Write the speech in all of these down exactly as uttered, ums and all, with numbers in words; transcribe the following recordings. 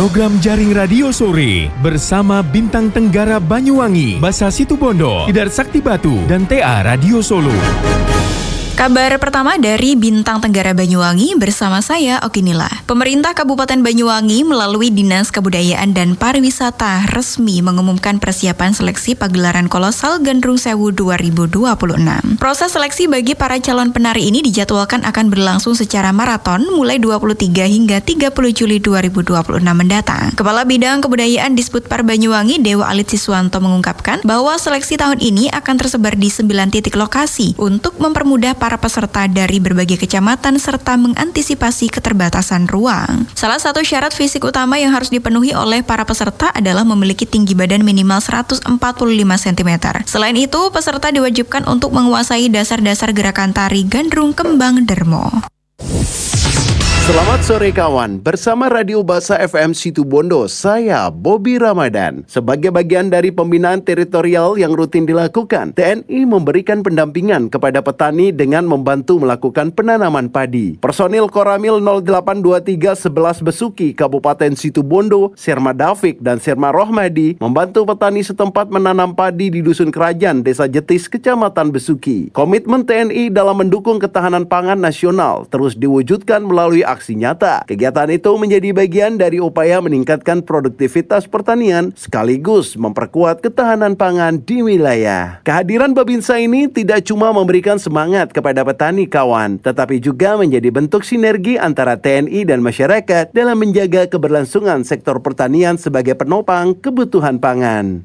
Program Jaring Radio Sore bersama Bintang Tenggara Banyuwangi, Basa Situbondo, Tidar Sakti Batu, dan T A Radio Solo. Kabar pertama dari Bintang Tenggara Banyuwangi bersama saya Okinila. Pemerintah Kabupaten Banyuwangi melalui Dinas Kebudayaan dan Pariwisata resmi mengumumkan persiapan seleksi pagelaran kolosal Gandrung Sewu dua ribu dua puluh enam. Proses seleksi bagi para calon penari ini dijadwalkan akan berlangsung secara maraton mulai dua puluh tiga hingga tiga puluh Juli dua ribu dua puluh enam mendatang. Kepala Bidang Kebudayaan Disputpar Banyuwangi Dewa Alit Siswanto mengungkapkan bahwa seleksi tahun ini akan tersebar di sembilan titik lokasi untuk mempermudah para peserta dari berbagai kecamatan serta mengantisipasi keterbatasan ruang. Salah satu syarat fisik utama yang harus dipenuhi oleh para peserta adalah memiliki tinggi badan minimal seratus empat puluh lima sentimeter. Selain itu, peserta diwajibkan untuk menguasai dasar-dasar gerakan tari Gandrung Kembang Dermo. Selamat sore kawan, bersama Radio Basa F M Situbondo, saya Bobby Ramadan. Sebagai bagian dari pembinaan teritorial yang rutin dilakukan, T N I memberikan pendampingan kepada petani dengan membantu melakukan penanaman padi. Personil Koramil nol delapan dua tiga sebelas Besuki, Kabupaten Situbondo, Serma Dafiq dan Serma Rohmadi membantu petani setempat menanam padi di Dusun Kerajaan, Desa Jetis, Kecamatan Besuki. Komitmen T N I dalam mendukung ketahanan pangan nasional terus diwujudkan melalui aksi nyata. Kegiatan itu menjadi bagian dari upaya meningkatkan produktivitas pertanian sekaligus memperkuat ketahanan pangan di wilayah. Kehadiran Babinsa ini tidak cuma memberikan semangat kepada petani kawan, tetapi juga menjadi bentuk sinergi antara T N I dan masyarakat dalam menjaga keberlangsungan sektor pertanian sebagai penopang kebutuhan pangan.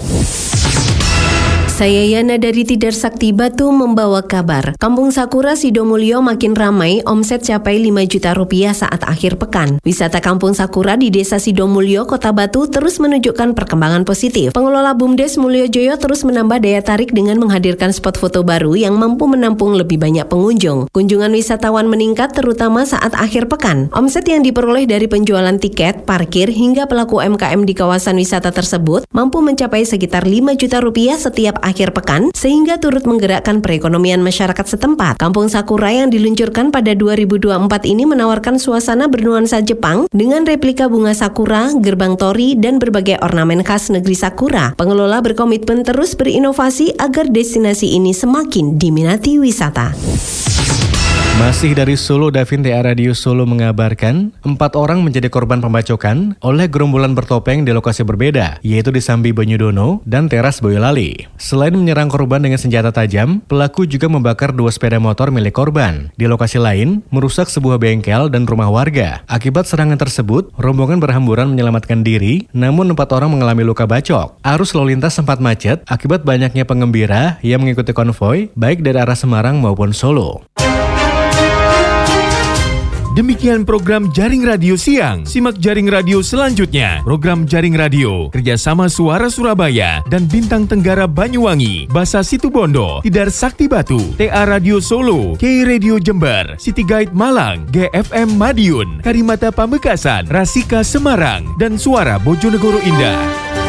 Saya Yana dari Tidar Sakti Batu membawa kabar. Kampung Sakura Sidomulyo makin ramai, omset capai lima juta rupiah saat akhir pekan. Wisata Kampung Sakura di Desa Sidomulyo, Kota Batu terus menunjukkan perkembangan positif. Pengelola BUMDes Mulyojoyo terus menambah daya tarik dengan menghadirkan spot foto baru yang mampu menampung lebih banyak pengunjung. Kunjungan wisatawan meningkat terutama saat akhir pekan. Omset yang diperoleh dari penjualan tiket, parkir, hingga pelaku U M K M di kawasan wisata tersebut mampu mencapai sekitar lima juta rupiah setiap akhir pekan, sehingga turut menggerakkan perekonomian masyarakat setempat. Kampung Sakura yang diluncurkan pada dua ribu dua puluh empat ini menawarkan suasana bernuansa Jepang dengan replika bunga sakura, gerbang tori, dan berbagai ornamen khas negeri Sakura. Pengelola berkomitmen terus berinovasi agar destinasi ini semakin diminati wisata. Masih dari Solo, Davin T A Radio Solo mengabarkan, empat orang menjadi korban pembacokan oleh gerombolan bertopeng di lokasi berbeda, yaitu di Sambi Banyudono dan Teras Boyolali. Selain menyerang korban dengan senjata tajam, pelaku juga membakar dua sepeda motor milik korban. Di lokasi lain, merusak sebuah bengkel dan rumah warga. Akibat serangan tersebut, rombongan berhamburan menyelamatkan diri, namun empat orang mengalami luka bacok. Arus lalu lintas sempat macet akibat banyaknya pengembira yang mengikuti konvoi, baik dari arah Semarang maupun Solo. Demikian program Jaring Radio Siang. Simak Jaring Radio selanjutnya. Program Jaring Radio kerjasama Suara Surabaya dan Bintang Tenggara Banyuwangi, Basa Situbondo, Tidar Sakti Batu, T A Radio Solo, K Radio Jember, City Guide Malang, G F M Madiun, Karimata Pamekasan, Rasika Semarang, dan Suara Bojonegoro Indah.